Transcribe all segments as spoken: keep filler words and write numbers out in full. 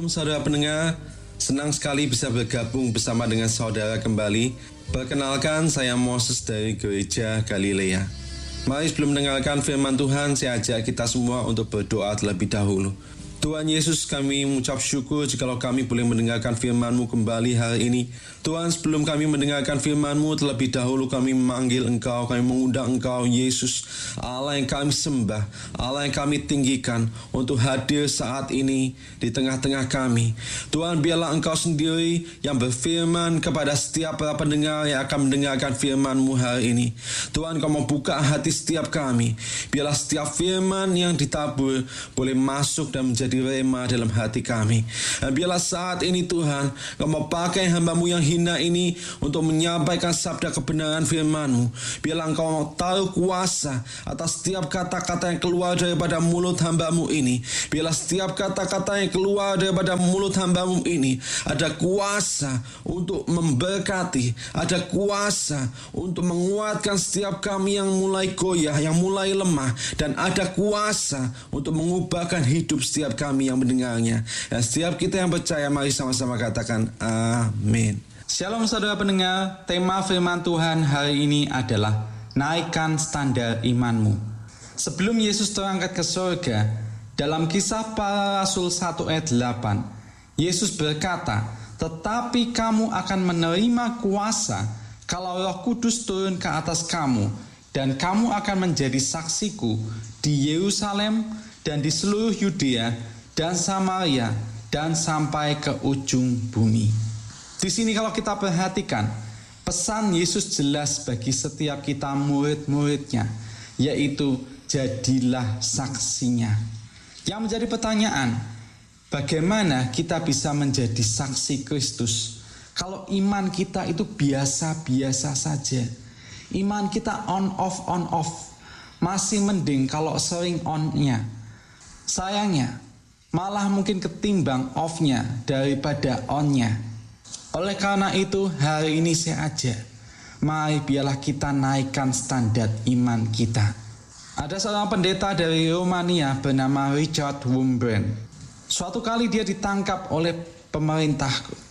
Shalom saudara pendengar, senang sekali bisa bergabung bersama dengan saudara kembali. Perkenalkan, saya Moses dari Gereja Galilea. Mari sebelum mendengarkan firman Tuhan, saya ajak kita semua untuk berdoa terlebih dahulu. Tuhan Yesus, kami mengucap syukur jikalau kami boleh mendengarkan firman-Mu kembali hari ini. Tuhan, sebelum kami mendengarkan firman-Mu, terlebih dahulu kami memanggil Engkau, kami mengundang Engkau, Yesus, Allah yang kami sembah, Allah yang kami tinggikan, untuk hadir saat ini di tengah-tengah kami. Tuhan, biarlah Engkau sendiri yang berfirman kepada setiap para pendengar yang akan mendengarkan firman-Mu hari ini. Tuhan, Kau membuka hati setiap kami. Biarlah setiap firman yang ditabur boleh masuk dan menjadi rema dalam hati kami. Dan biarlah saat ini Tuhan, Kau mau pakai hamba-Mu yang hina ini untuk menyampaikan sabda kebenaran firman-Mu. Biarlah Engkau mau taruh kuasa atas setiap kata-kata yang keluar daripada mulut hamba-Mu ini. Biarlah setiap kata-kata yang keluar daripada mulut hamba-Mu ini ada kuasa untuk memberkati, ada kuasa untuk menguatkan setiap kami yang mulai goyah, yang mulai lemah, dan ada kuasa untuk mengubahkan hidup setiap kami yang mendengarnya. Dan setiap kita yang percaya, mari sama-sama katakan amin. Shalom saudara pendengar, tema firman Tuhan hari ini adalah naikkan standar imanmu. Sebelum Yesus terangkat ke surga, dalam Kisah Para Rasul satu ayat delapan, Yesus berkata, "Tetapi kamu akan menerima kuasa kalau Roh Kudus turun ke atas kamu, dan kamu akan menjadi saksiku di Yerusalem dan di seluruh Yudea dan Samaria dan sampai ke ujung bumi." Di sini kalau kita perhatikan, pesan Yesus jelas bagi setiap kita murid-muridnya, yaitu jadilah saksinya. Yang menjadi pertanyaan, bagaimana kita bisa menjadi saksi Kristus kalau iman kita itu biasa-biasa saja? Iman kita on-off, on-off. Masih mending kalau sering on-nya. Sayangnya, malah mungkin ketimbang off-nya daripada on-nya. Oleh karena itu, hari ini saya ajak, mari biarlah kita naikkan standar iman kita. Ada seorang pendeta dari Romania bernama Richard Wurmbrand. Suatu kali dia ditangkap oleh pemerintah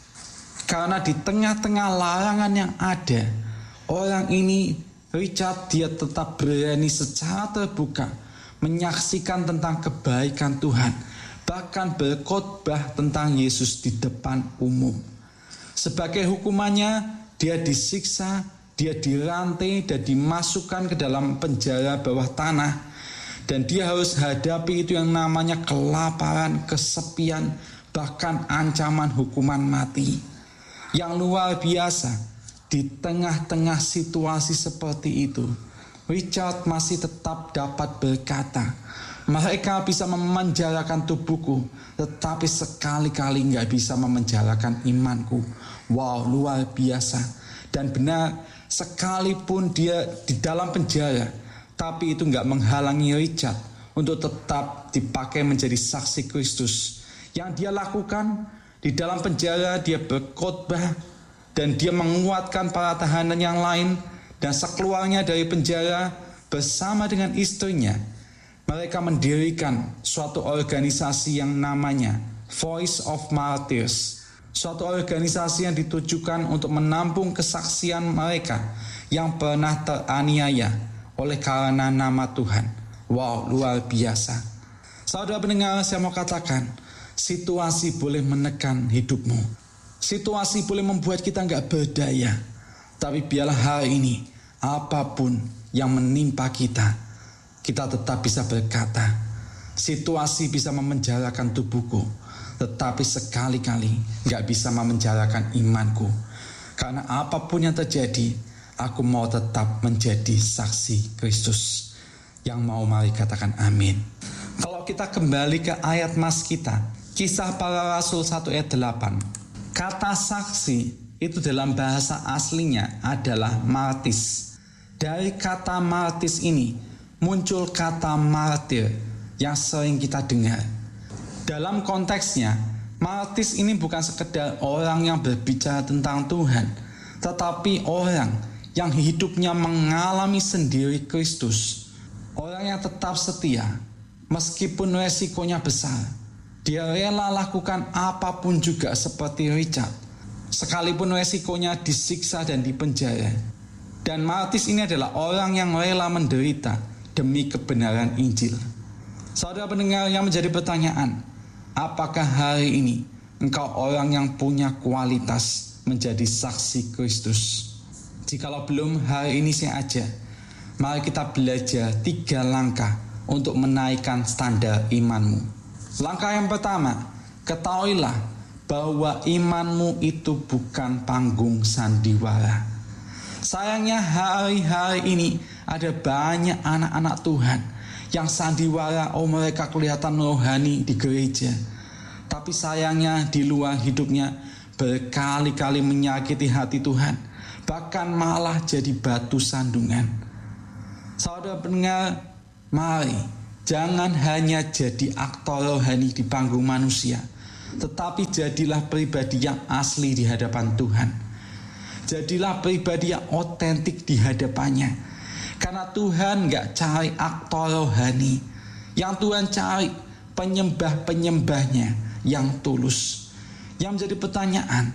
karena di tengah-tengah larangan yang ada, orang ini, Richard, dia tetap berani secara terbuka menyaksikan tentang kebaikan Tuhan, bahkan berkhotbah tentang Yesus di depan umum. Sebagai hukumannya, dia disiksa, dia dirantai dan dimasukkan ke dalam penjara bawah tanah, dan dia harus hadapi itu yang namanya kelaparan, kesepian, bahkan ancaman hukuman mati. Yang luar biasa, di tengah-tengah situasi seperti itu, Richard masih tetap dapat berkata, "Mereka bisa memenjarakan tubuhku, tetapi sekali-kali nggak bisa memenjarakan imanku." Wow, luar biasa. Dan benar, sekalipun dia di dalam penjara, tapi itu nggak menghalangi Richard untuk tetap dipakai menjadi saksi Kristus. Yang dia lakukan di dalam penjara, dia berkhotbah dan dia menguatkan para tahanan yang lain. Dan sekeluarnya dari penjara bersama dengan istrinya, mereka mendirikan suatu organisasi yang namanya Voice of Martyrs. Suatu organisasi yang ditujukan untuk menampung kesaksian mereka yang pernah teraniaya oleh karena nama Tuhan. Wow, luar biasa. Saudara pendengar, saya mau katakan, situasi boleh menekan hidupmu. Situasi boleh membuat kita nggak berdaya. Tapi biarlah hari ini, apapun yang menimpa kita, kita tetap bisa berkata, situasi bisa memenjarakan tubuhku, tetapi sekali-kali gak bisa memenjarakan imanku. Karena apapun yang terjadi, aku mau tetap menjadi saksi Kristus. Yang mau mari katakan amin. Kalau kita kembali ke ayat mas kita, Kisah Para Rasul satu ayat delapan, kata saksi itu dalam bahasa aslinya adalah martis. Dari kata martis ini muncul kata martir yang sering kita dengar. Dalam konteksnya, martis ini bukan sekedar orang yang berbicara tentang Tuhan, tetapi orang yang hidupnya mengalami sendiri Kristus. Orang yang tetap setia meskipun resikonya besar. Dia rela lakukan apapun juga seperti Richard, sekalipun resikonya disiksa dan dipenjara. Dan martis ini adalah orang yang rela menderita demi kebenaran Injil. Saudara pendengar yang menjadi pertanyaan, apakah hari ini engkau orang yang punya kualitas menjadi saksi Kristus? Jikalau belum, hari ini saya ajak, mari kita belajar tiga langkah untuk menaikkan standar imanmu. Langkah yang pertama, ketahuilah bahwa imanmu itu bukan panggung sandiwara. Sayangnya hari-hari ini ada banyak anak-anak Tuhan yang sandiwara, oh mereka kelihatan rohani di gereja, tapi sayangnya di luar hidupnya berkali-kali menyakiti hati Tuhan, bahkan malah jadi batu sandungan. Saudara pendengar, mari jangan hanya jadi aktor rohani di panggung manusia, tetapi jadilah pribadi yang asli di hadapan Tuhan. Jadilah pribadi yang otentik di hadapannya. Karena Tuhan gak cari aktor rohani. Yang Tuhan cari penyembah-penyembahnya yang tulus. Yang menjadi pertanyaan,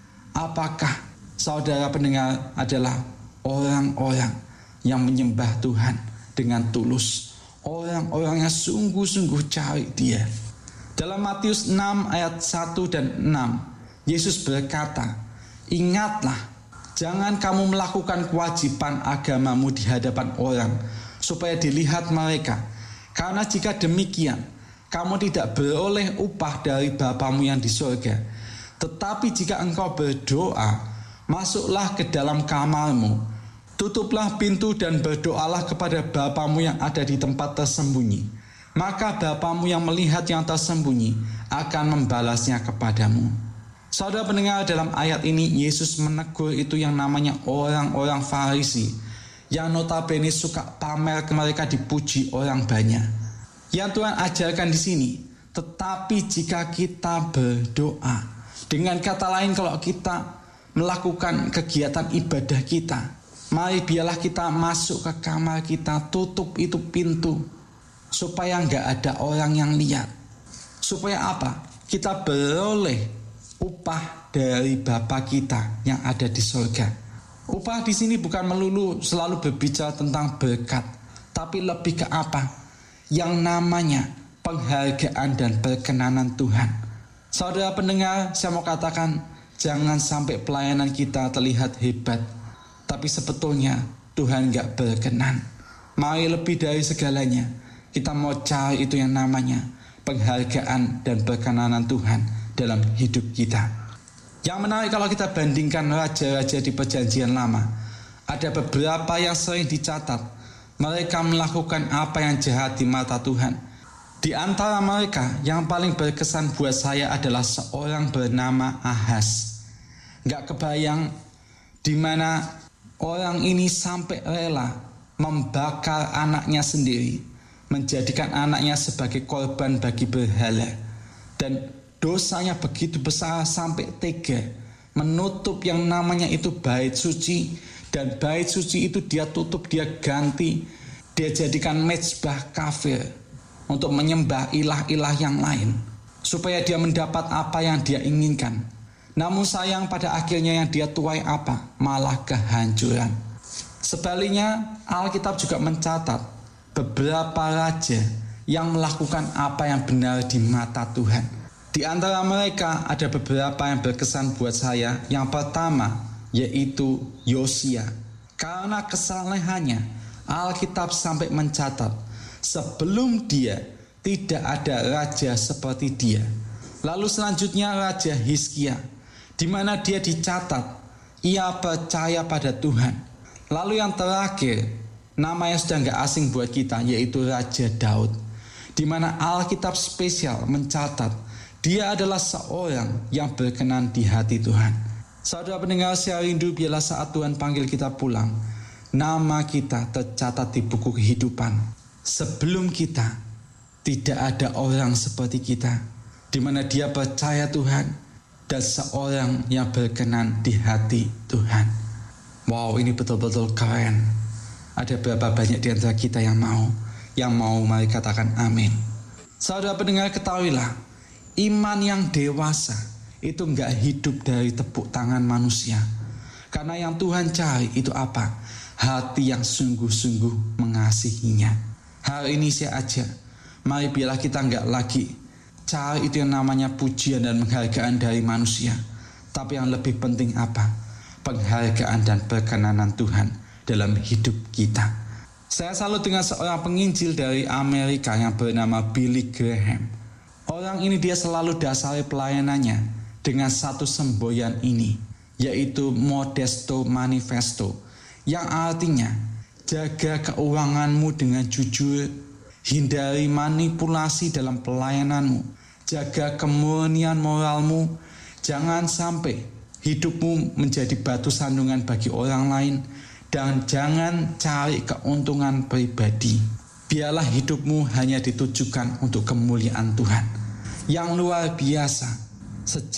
apakah saudara pendengar adalah orang-orang yang menyembah Tuhan dengan tulus? Orang-orang yang sungguh-sungguh cari Dia. Dalam Matius enam ayat satu dan enam, Yesus berkata, ingatlah, jangan kamu melakukan kewajiban agamamu di hadapan orang, supaya dilihat mereka. Karena jika demikian, kamu tidak beroleh upah dari Bapamu yang di surga. Tetapi jika engkau berdoa, masuklah ke dalam kamarmu, tutuplah pintu dan berdoalah kepada Bapamu yang ada di tempat tersembunyi. Maka Bapamu yang melihat yang tersembunyi akan membalasnya kepadamu. Saudara pendengar, dalam ayat ini Yesus menegur itu yang namanya orang-orang Farisi yang notabene suka pamer ke mereka dipuji orang banyak. Yang Tuhan ajarkan di sini, tetapi jika kita berdoa, dengan kata lain kalau kita melakukan kegiatan ibadah kita, mari biarlah kita masuk ke kamar kita, tutup itu pintu supaya enggak ada orang yang lihat. Supaya apa? Kita beroleh upah dari Bapa kita yang ada di surga. Upah di sini bukan melulu selalu berbicara tentang berkat, tapi lebih ke apa? Yang namanya penghargaan dan perkenanan Tuhan. Saudara pendengar, saya mau katakan, jangan sampai pelayanan kita terlihat hebat, tapi sebetulnya Tuhan gak berkenan. Mari lebih dari segalanya, kita mau cari itu yang namanya penghargaan dan perkenanan Tuhan dalam hidup kita. Yang menarik kalau kita bandingkan raja-raja di perjanjian lama, ada beberapa yang sering dicatat mereka melakukan apa yang jahat di mata Tuhan. Di antara mereka yang paling berkesan buat saya adalah seorang bernama Ahaz. Gak kebayang di mana orang ini sampai rela membakar anaknya sendiri, menjadikan anaknya sebagai korban bagi berhala. Dan dosanya begitu besar sampai tega menutup yang namanya itu bait suci, dan bait suci itu dia tutup, dia ganti, dia jadikan mezbah kafir untuk menyembah ilah-ilah yang lain supaya dia mendapat apa yang dia inginkan. Namun sayang pada akhirnya yang dia tuai apa? Malah kehancuran. Sebaliknya Alkitab juga mencatat beberapa raja yang melakukan apa yang benar di mata Tuhan. Di antara mereka ada beberapa yang berkesan buat saya. Yang pertama yaitu Yosia. Karena kesalehannya, Alkitab sampai mencatat sebelum dia tidak ada raja seperti dia. Lalu selanjutnya Raja Hizkia, di mana dia dicatat ia percaya pada Tuhan. Lalu yang terakhir, nama yang sudah gak asing buat kita, yaitu Raja Daud, di mana Alkitab spesial mencatat dia adalah seorang yang berkenan di hati Tuhan. Saudara pendengar, saya rindu biarlah saat Tuhan panggil kita pulang, nama kita tercatat di buku kehidupan. Sebelum kita, tidak ada orang seperti kita, di mana dia percaya Tuhan dan seorang yang berkenan di hati Tuhan. Wow, ini betul-betul keren. Ada berapa banyak di antara kita yang mau? Yang mau, mari katakan amin. Saudara pendengar, ketahuilah, Iman yang dewasa itu enggak hidup dari tepuk tangan manusia. Karena yang Tuhan cari itu apa? Hati yang sungguh-sungguh mengasihinya. Hari ini saya ajak, mari biarlah kita enggak lagi cari itu yang namanya pujian dan penghargaan dari manusia. Tapi yang lebih penting apa? Penghargaan dan perkenanan Tuhan dalam hidup kita. Saya salut dengan seorang penginjil dari Amerika yang bernama Billy Graham. Orang ini dia selalu dasari pelayanannya dengan satu semboyan ini, yaitu Modesto Manifesto, yang artinya jaga keuanganmu dengan jujur, hindari manipulasi dalam pelayananmu, jaga kemurnian moralmu, jangan sampai hidupmu menjadi batu sandungan bagi orang lain, dan jangan cari keuntungan pribadi. Biarlah hidupmu hanya ditujukan untuk kemuliaan Tuhan. Yang luar biasa, sejak